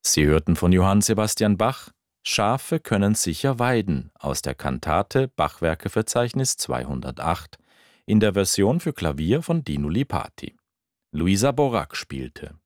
Sie hörten von Johann Sebastian Bach »Schafe können sicher weiden« aus der Kantate Bachwerkeverzeichnis 208 in der Version für Klavier von Dino Lipaty. Luisa Borrack spielte.